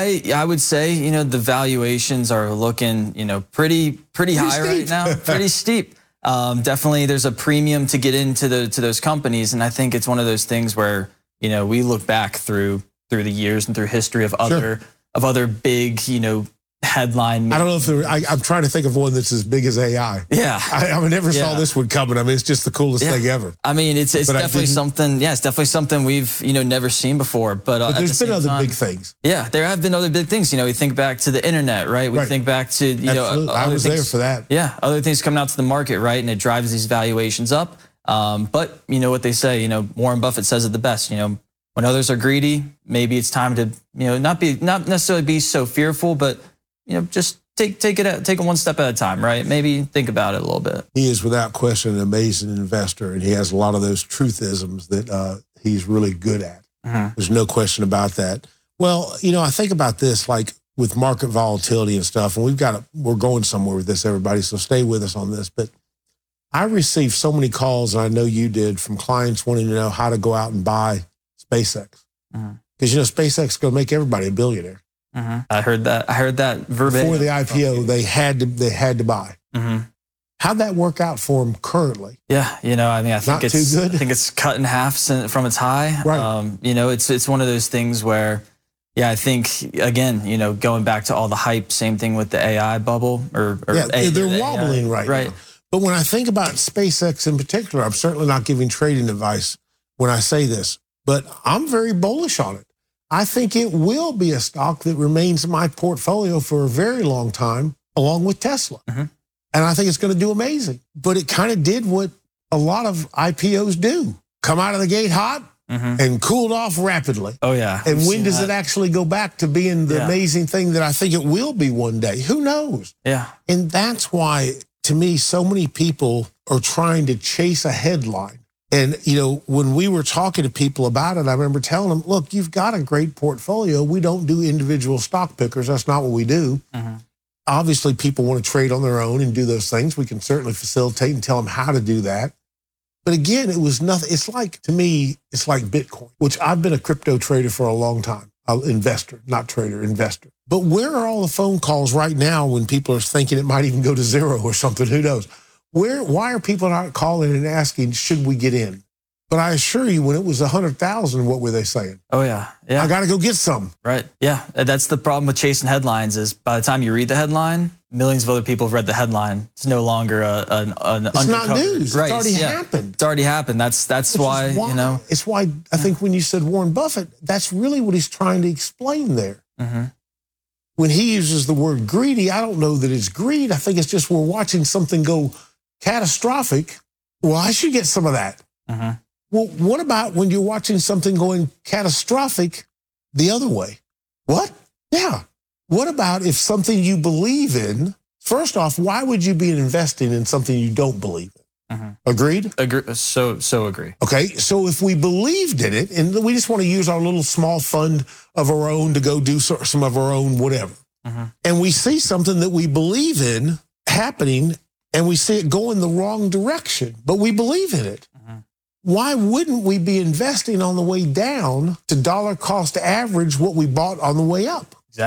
I would say the valuations are looking pretty high right now, pretty steep. Definitely, there's a premium to get into those companies, and I think it's one of those things where we look back through the years and through history of other big headline. I don't know if I'm trying to think of one that's as big as AI. Yeah, I never saw this one coming. I mean, it's just the coolest thing ever. I mean, it's definitely something. Yeah, it's definitely something we've never seen before. But there's been other big things. Yeah, there have been other big things. We think back to the internet, right? We think back to I was there for that. Yeah, other things coming out to the market, right? And it drives these valuations up. But what they say, Warren Buffett says it the best. When others are greedy, maybe it's time to not necessarily be so fearful, but just take it one step at a time, right? Maybe think about it a little bit. He is without question an amazing investor, and he has a lot of those truthisms that he's really good at. There's no question about that. Well, I think about this like with market volatility and stuff, and we're going somewhere with this, everybody, so stay with us on this. But I received so many calls, and I know you did, from clients wanting to know how to go out and buy SpaceX. Because SpaceX is going to make everybody a billionaire. I heard that verbatim. Before the IPO, they had to buy. How'd that work out for them currently? Yeah, I think it's too good. I think it's cut in half from its high. Right. It's one of those things where, I think again, going back to all the hype, same thing with the AI bubble they're wobbling right now. But when I think about SpaceX in particular, I'm certainly not giving trading advice when I say this, but I'm very bullish on it. I think it will be a stock that remains in my portfolio for a very long time, along with Tesla. And I think it's going to do amazing. But it kind of did what a lot of IPOs do. Come out of the gate hot and cooled off rapidly. Oh, yeah. And when does it actually go back to being the amazing thing that I think it will be one day? Who knows? Yeah. And that's why, to me, so many people are trying to chase a headline. And, when we were talking to people about it, I remember telling them, look, you've got a great portfolio. We don't do individual stock pickers. That's not what we do. Obviously, people want to trade on their own and do those things. We can certainly facilitate and tell them how to do that. But again, it was nothing. It's like, to me, it's like Bitcoin, which I've been a crypto trader for a long time. Investor, not trader, investor. But where are all the phone calls right now when people are thinking it might even go to zero or something? Who knows? Why are people not calling and asking, should we get in? But I assure you, when it was 100,000, what were they saying? Oh, yeah. I got to go get some. Right. Yeah. That's the problem with chasing headlines is by the time you read the headline, millions of other people have read the headline. It's no longer an it's not news. Right. It's already happened. It's already happened. That's why, It's why I think when you said Warren Buffett, that's really what he's trying to explain there. When he uses the word greedy, I don't know that it's greed. I think it's just we're watching something go catastrophic. Well, I should get some of that. Well, what about when you're watching something going catastrophic the other way? What? Yeah. What about if something you believe in, first off, why would you be investing in something you don't believe in? Agreed? So agree. Okay, so if we believed in it, and we just want to use our little small fund of our own to go do some of our own whatever, and we see something that we believe in happening, and we see it go in the wrong direction, but we believe in it. Why wouldn't we be investing on the way down to dollar cost average what we bought on the way up? Exactly.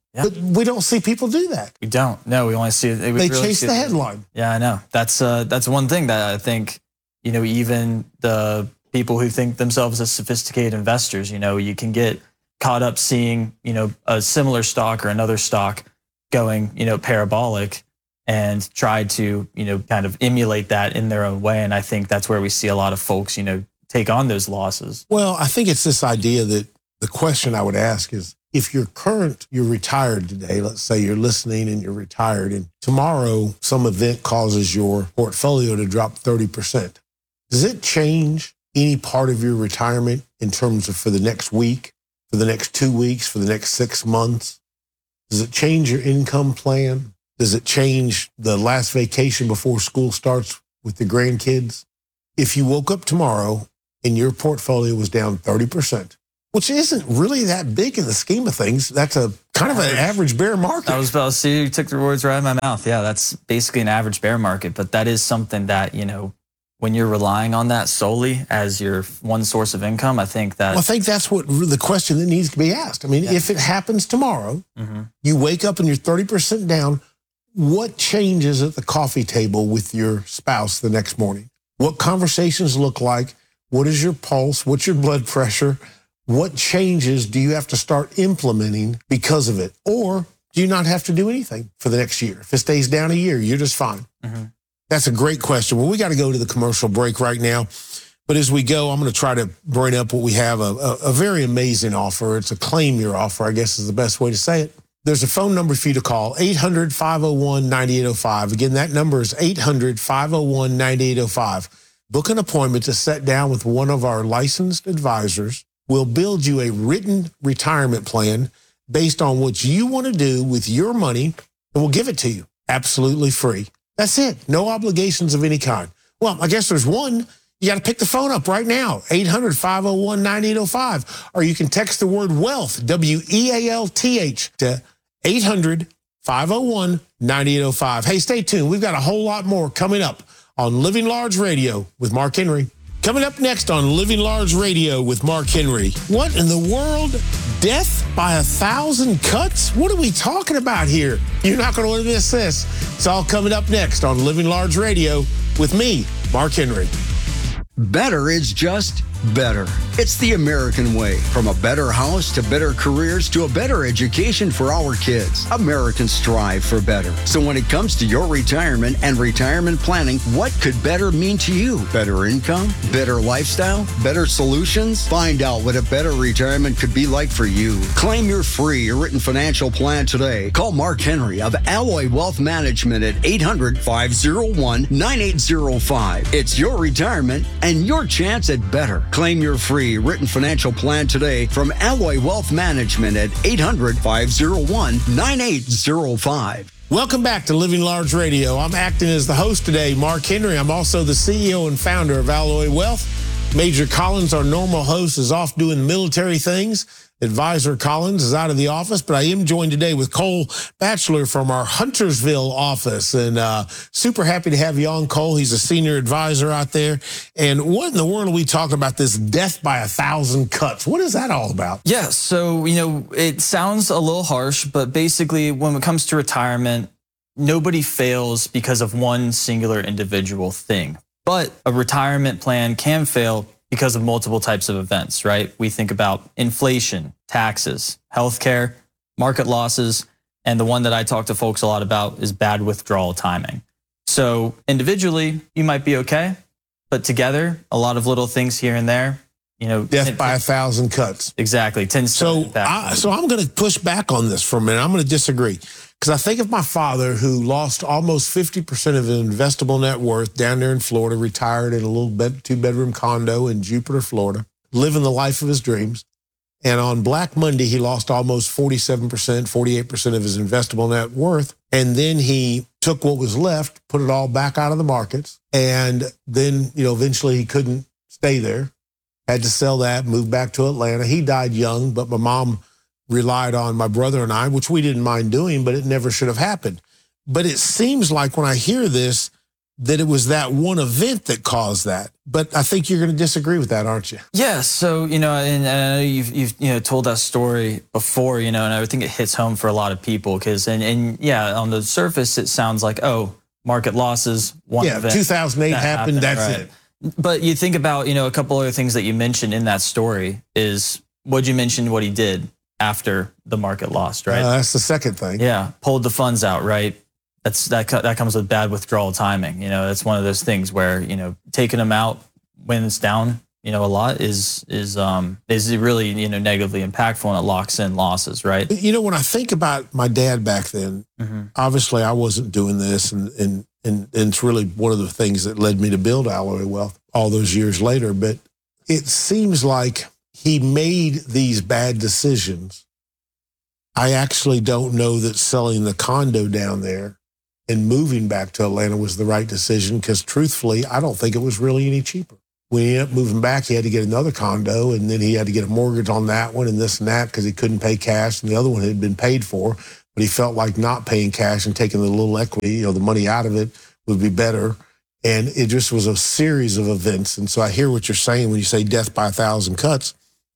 Yeah. But we don't see people do that. We don't. No, we only see it. They chase the headline. Yeah, I know. That's one thing that I think, even the people who think themselves as sophisticated investors, you can get caught up seeing, a similar stock or another stock going, parabolic and try to, kind of emulate that in their own way. And I think that's where we see a lot of folks, take on those losses. Well, I think it's this idea that the question I would ask is, if you're retired today, let's say you're listening and you're retired, and tomorrow some event causes your portfolio to drop 30%, does it change any part of your retirement in terms of for the next week, for the next 2 weeks, for the next 6 months? Does it change your income plan? Does it change the last vacation before school starts with the grandkids? If you woke up tomorrow and your portfolio was down 30%, which isn't really that big in the scheme of things, that's a kind of an average bear market. I was about to say, you took the words right out of my mouth. Yeah, that's basically an average bear market, but that is something that, when you're relying on that solely as your one source of income, I think that's what the question that needs to be asked. I mean, if it happens tomorrow, you wake up and you're 30% down, what changes at the coffee table with your spouse the next morning? What conversations look like? What is your pulse? What's your blood pressure? What changes do you have to start implementing because of it? Or do you not have to do anything for the next year? If it stays down a year, you're just fine. That's a great question. Well, we got to go to the commercial break right now. But as we go, I'm going to try to bring up what we have, a very amazing offer. It's a claim your offer, I guess is the best way to say it. There's a phone number for you to call, 800-501-9805. Again, that number is 800-501-9805. Book an appointment to sit down with one of our licensed advisors. We'll build you a written retirement plan based on what you want to do with your money, and we'll give it to you absolutely free. That's it. No obligations of any kind. Well, I guess there's one. You got to pick the phone up right now, 800-501-9805, or you can text the word WEALTH, WEALTH, to 800-501-9805. Hey, stay tuned. We've got a whole lot more coming up on Living Large Radio with Mark Henry. Coming up next on Living Large Radio with Mark Henry. What in the world? Death by 1,000 cuts? What are we talking about here? You're not going to miss this. It's all coming up next on Living Large Radio with me, Mark Henry. Better is just better. It's the American way. From a better house to better careers to a better education for our kids. Americans strive for better. So when it comes to your retirement and retirement planning, what could better mean to you? Better income? Better lifestyle? Better solutions? Find out what a better retirement could be like for you. Claim your free written financial plan today. Call Mark Henry of Alloy Wealth Management at 800-501-9805. It's your retirement and your chance at better. Claim your free written financial plan today from Alloy Wealth Management at 800-501-9805. Welcome back to Living Large Radio. I'm acting as the host today, Mark Henry. I'm also the CEO and founder of Alloy Wealth. Major Collins, our normal host, is off doing military things. Advisor Collins is out of the office, but I am joined today with Cole Batchelor from our Huntersville office. And super happy to have you on, Cole. He's a senior advisor out there. And what in the world are we talking about, this death by 1,000 cuts? What is that all about? Yeah, so, it sounds a little harsh, but basically when it comes to retirement, nobody fails because of one singular individual thing. But a retirement plan can fail because of multiple types of events, right? We think about inflation, taxes, healthcare, market losses, and the one that I talk to folks a lot about is bad withdrawal timing. So individually, you might be okay, but together, a lot of little things here and there, death by 1,000 cuts. Exactly. So I'm going to push back on this for a minute. I'm going to disagree. Because I think of my father, who lost almost 50% of his investable net worth down there in Florida, retired in a little two-bedroom condo in Jupiter, Florida, living the life of his dreams. And on Black Monday, he lost almost 47%, 48% of his investable net worth. And then he took what was left, put it all back out of the markets. And then, eventually he couldn't stay there, had to sell that, move back to Atlanta. He died young, but my mom relied on my brother and I, which we didn't mind doing, but it never should have happened. But it seems like when I hear this, that it was that one event that caused that. But I think you're going to disagree with that, aren't you? Yeah. So, and I know you've told that story before, and I think it hits home for a lot of people because, and yeah, on the surface, it sounds like, oh, market losses, one event. 2008 happened, that's right. it. But you think about, a couple other things that you mentioned in that story is, what'd you mention what he did after the market lost, right? That's the second thing. Yeah, pulled the funds out, right? That comes with bad withdrawal timing. That's one of those things where taking them out when it's down, a lot is really negatively impactful and it locks in losses, right? When I think about my dad back then, obviously I wasn't doing this, and it's really one of the things that led me to build Alloy Wealth all those years later. But it seems like he made these bad decisions. I actually don't know that selling the condo down there and moving back to Atlanta was the right decision because truthfully, I don't think it was really any cheaper. When he ended up moving back, he had to get another condo and then he had to get a mortgage on that one and this and that because he couldn't pay cash and the other one had been paid for, but he felt like not paying cash and taking the little equity, the money out of it would be better. And it just was a series of events. And so I hear what you're saying when you say death by 1,000 cuts.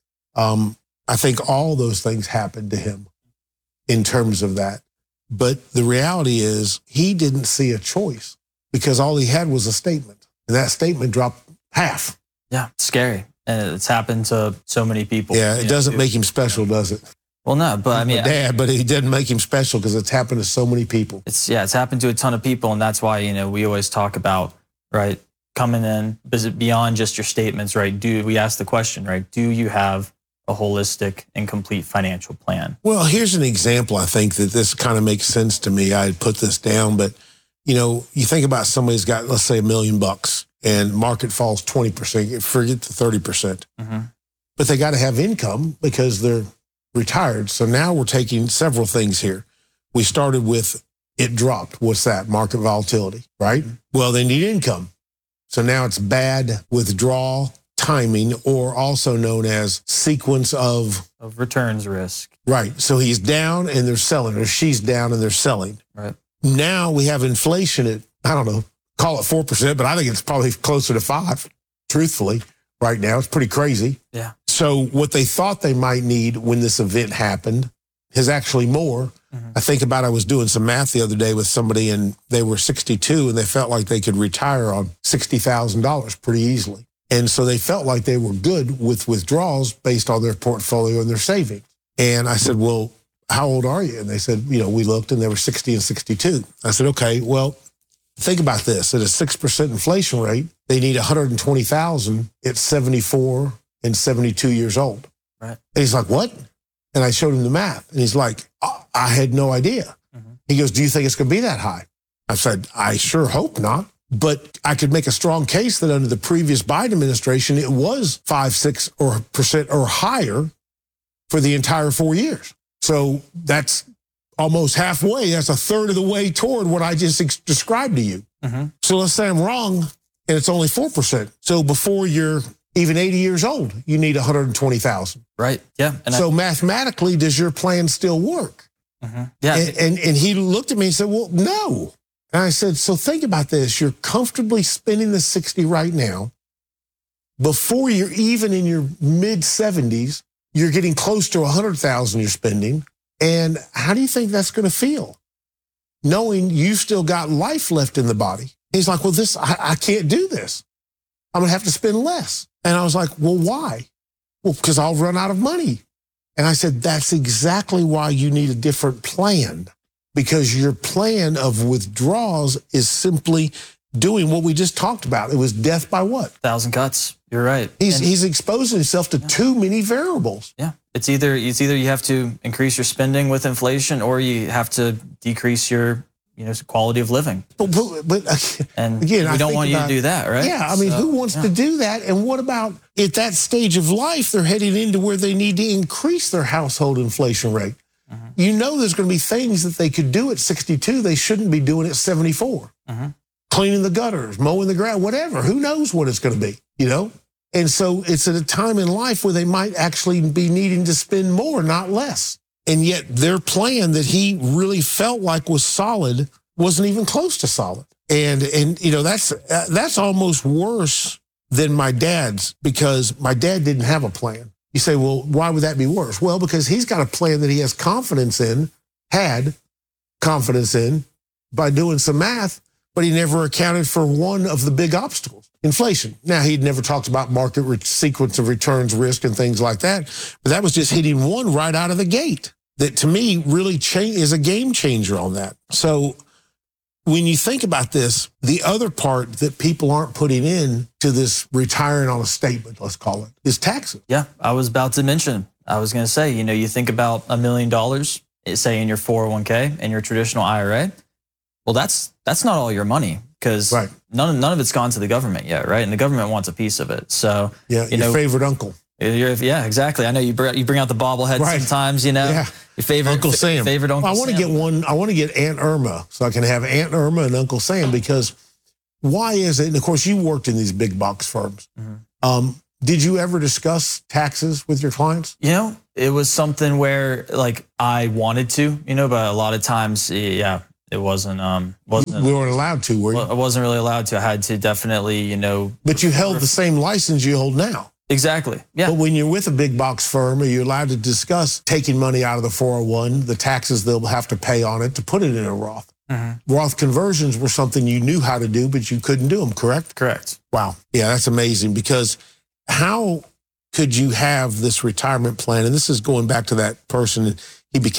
I think all those things happened to him in terms of that. But the reality is he didn't see a choice because all he had was a statement. And that statement dropped half. Yeah, it's scary. And it's happened to so many people. Yeah, it doesn't make him special, does it? Well, no, but I mean, Dad, but it didn't make him special because it's happened to so many people. It's happened to a ton of people. And that's why, we always talk about, right, coming in beyond just your statements, right? We ask the question, right? Do you have a holistic and complete financial plan? Well, here's an example. I think that this kind of makes sense to me. I put this down, but you think about somebody's got, let's say $1 million and market falls 20%, forget the 30%. But they got to have income because they're retired. So now we're taking several things here. We started with it dropped. What's that? Market volatility, right? Well, they need income. So now it's bad withdrawal timing, or also known as sequence of returns risk. Right. So he's down and they're selling, or she's down and they're selling. Right. Now we have inflation at, I don't know, call it 4%, but I think it's probably closer to 5%, truthfully, right now. It's pretty crazy. Yeah. So what they thought they might need when this event happened is actually more. I was doing some math the other day with somebody and they were 62 and they felt like they could retire on $60,000 pretty easily. And so they felt like they were good with withdrawals based on their portfolio and their savings. And I said, well, how old are you? And they said, we looked and they were 60 and 62. I said, okay, well, think about this. At a 6% inflation rate, they need $120,000 at 74 and 72 years old. Right. And he's like, what? And I showed him the math. And he's like, I had no idea. He goes, do you think it's going to be that high? I said, I sure hope not. But I could make a strong case that under the previous Biden administration, it was 5-6% or higher for the entire 4 years. So that's almost halfway. That's a third of the way toward what I just described to you. So let's say I'm wrong and it's only 4%. So before you're even 80 years old, you need 120,000. Right. Yeah. And so mathematically, does your plan still work? Yeah. And he looked at me and said, well, no. And I said, so think about this. You're comfortably spending the 60 right now. Before you're even in your mid 70s, you're getting close to 100,000 you're spending. And how do you think that's going to feel? Knowing you've still got life left in the body. He's like, well, I can't do this. I'm going to have to spend less. And I was like, well, why? Well, because I'll run out of money. And I said, that's exactly why you need a different plan. Because your plan of withdrawals is simply doing what we just talked about. It was death by what? 1,000 cuts. You're right. He's exposing himself to too many variables. Yeah. It's either you have to increase your spending with inflation or you have to decrease your quality of living. But and again, we don't want you to do that, right? Yeah, I mean, who wants to do that? And what about at that stage of life, they're heading into where they need to increase their household inflation rate? There's going to be things that they could do at 62 they shouldn't be doing at 74. Cleaning the gutters, mowing the grass, whatever. Who knows what it's going to be, And so it's at a time in life where they might actually be needing to spend more, not less. And yet their plan that he really felt like was solid wasn't even close to solid. And you know, that's almost worse than my dad's, because my dad didn't have a plan. You say, well, why would that be worse? Well, because he's got a plan that he has had confidence in by doing some math, but he never accounted for one of the big obstacles, inflation. Now, he'd never talked about market sequence of returns risk and things like that, but that was just hitting one right out of the gate that, to me, really is a game changer on that. So when you think about this, the other part that people aren't putting in to this retiring on a statement, let's call it, is taxes. Yeah, I was about to mention. I was going to say, you know, you think about $1 million, say in your 401k and your traditional IRA. Well, that's not all your money, because none of it's gone to the government yet, right? And the government wants a piece of it. So yeah, your favorite uncle. Yeah, exactly. I know you bring out the bobblehead sometimes. You know, your favorite Uncle Sam. Favorite Uncle I want to get one. I want to get Aunt Irma, so I can have Aunt Irma and Uncle Sam. Because why is it? And of course, you worked in these big box firms. Mm-hmm. Did you ever discuss taxes with your clients? You know, it was something where, like, I wanted to. You know, but a lot of times, yeah. It wasn't. We weren't allowed to, were you? I wasn't really allowed to. I had to definitely, you know. But you held the same license you hold now. Exactly. Yeah. But when you're with a big box firm, are you allowed to discuss taking money out of the 401, the taxes they'll have to pay on it to put it in a Roth? Mm-hmm. Roth conversions were something you knew how to do, but you couldn't do them, correct? Correct. Wow. Yeah, that's amazing, because how could you have this retirement plan? And this is going back to that person, he became